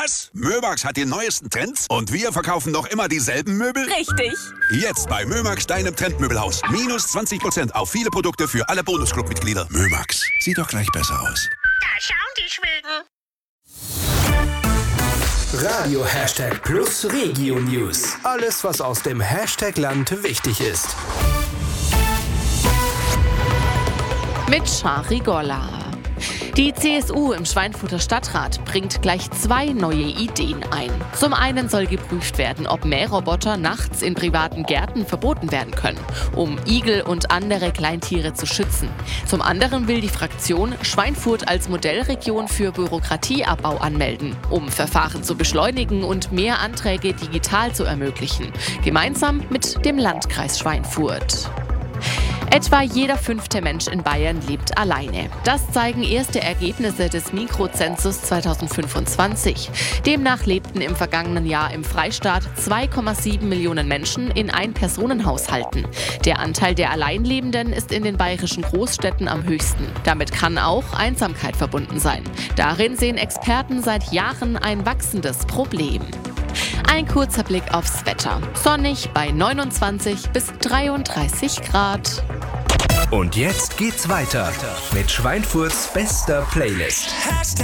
Was? Mömax hat die neuesten Trends und wir verkaufen noch immer dieselben Möbel? Richtig. Jetzt bei Mömax, deinem Trendmöbelhaus. Minus 20% auf viele Produkte für alle Bonusclub-Mitglieder. Mömax, sieht doch gleich besser aus. Da schauen die Schwilgen. Radio #Plus Regio News. Alles, was aus dem Hashtag-Land wichtig ist. Mit Shari Golla. Die CSU im Schweinfurter Stadtrat bringt gleich 2 neue Ideen ein. Zum einen soll geprüft werden, ob Mähroboter nachts in privaten Gärten verboten werden können, um Igel und andere Kleintiere zu schützen. Zum anderen will die Fraktion Schweinfurt als Modellregion für Bürokratieabbau anmelden, um Verfahren zu beschleunigen und mehr Anträge digital zu ermöglichen, gemeinsam mit dem Landkreis Schweinfurt. Etwa jeder 5. Mensch in Bayern lebt alleine. Das zeigen erste Ergebnisse des Mikrozensus 2025. Demnach lebten im vergangenen Jahr im Freistaat 2,7 Millionen Menschen in Ein-Personen-Haushalten. Der Anteil der Alleinlebenden ist in den bayerischen Großstädten am höchsten. Damit kann auch Einsamkeit verbunden sein. Darin sehen Experten seit Jahren ein wachsendes Problem. Ein kurzer Blick aufs Wetter. Sonnig bei 29 bis 33 Grad. Und jetzt geht's weiter mit Schweinfurts bester Playlist.